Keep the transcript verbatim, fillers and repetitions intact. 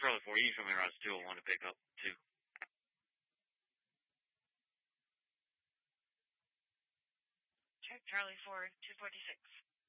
Charlie four, you can show me routes two oh one to pick up, too. Check Charlie four, two forty-six.